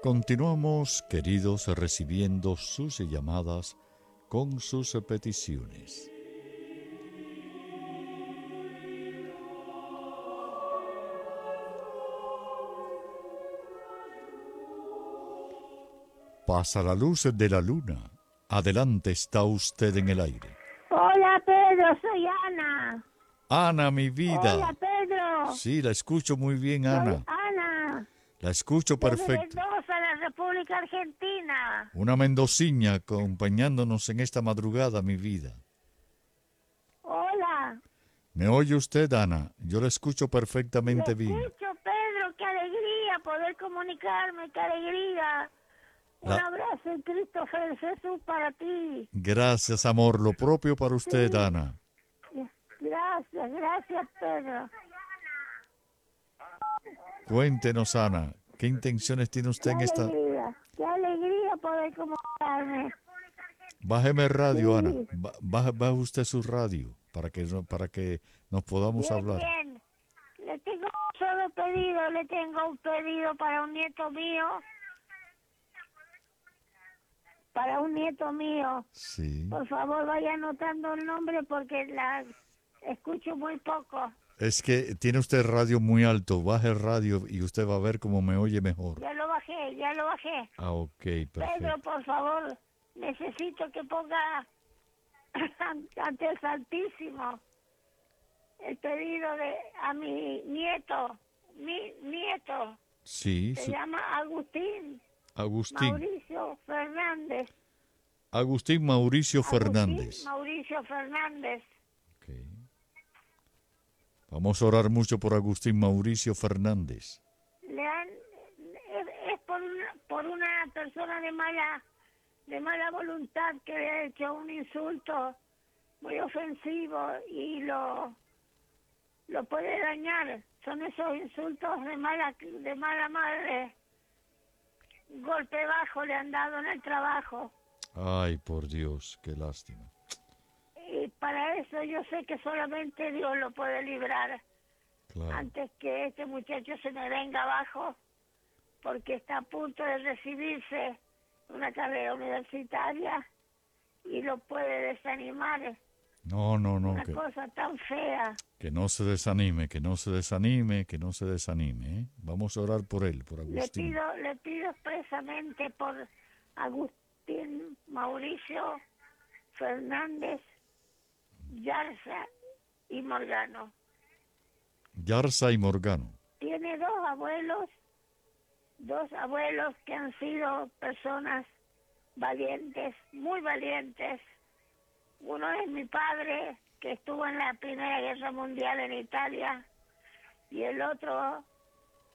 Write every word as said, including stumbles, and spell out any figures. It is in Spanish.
Continuamos, queridos, recibiendo sus llamadas con sus peticiones. Pasa la luz de la luna. Adelante, está usted en el aire. Hola, Pedro, soy Ana. Ana, mi vida. Hola, Pedro. Sí, la escucho muy bien, Soy Ana. Ana. La escucho Desde perfecto. Mendoza, la República Argentina. Una mendociña acompañándonos en esta madrugada, mi vida. Hola. ¿Me oye usted, Ana? Yo la escucho Le perfectamente bien. escucho, Pedro. Qué alegría poder comunicarme. Qué alegría. Un La- abrazo en Cristo Jesús para ti. Gracias, amor. Lo propio para usted, Sí. Ana. Gracias, gracias, Pedro. Cuéntenos, Ana, ¿qué intenciones tiene Qué usted en esta...? alegría. Qué alegría poder comunicarme. Bájeme el radio, Sí. Ana. Ba- Baje, baje usted su radio para que, no- para que nos podamos Bien, hablar. bien. Le tengo un solo pedido, le tengo un pedido para un nieto mío. Para un nieto mío. Sí. Por favor, vaya anotando el nombre porque la escucho muy poco. Es que tiene usted radio muy alto. Baje el radio y usted va a ver cómo me oye mejor. Ya lo bajé, ya lo bajé. Ah, ok, Pedro, perfecto. por favor, necesito que ponga ante el Santísimo el pedido de a mi nieto, mi nieto, Sí, se su- llama Agustín Agustín. Mauricio Fernández. Agustín Mauricio Agustín Fernández. Mauricio Fernández. Ok. Vamos a orar mucho por Agustín Mauricio Fernández. Le han, es, es por una, por una persona de mala de mala voluntad que le ha hecho un insulto muy ofensivo y lo lo puede dañar. Son esos insultos de mala de mala madre. Golpe bajo le han dado en el trabajo. Ay, por Dios, qué lástima. Y para eso yo sé que solamente Dios lo puede librar. Claro. Antes que este muchacho se me venga abajo, porque está a punto de recibirse una carrera universitaria y lo puede desanimar. No, no, no, Una que, cosa tan fea. que no se desanime, que no se desanime, que no se desanime. ¿eh? Vamos a orar por él, por Le Agustín. pido, le pido expresamente por Agustín Mauricio Fernández Yarza y Morgano. Yarza y Morgano. Tiene dos abuelos, dos abuelos que han sido personas valientes, muy valientes. Uno es mi padre, que estuvo en la Primera Guerra Mundial en Italia, y el otro